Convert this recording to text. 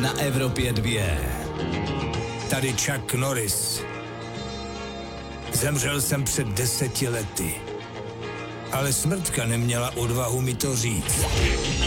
na Evropě 2. Tady Chuck Norris. Zemřel jsem před 10 lety. Ale smrtka neměla odvahu mi to říct.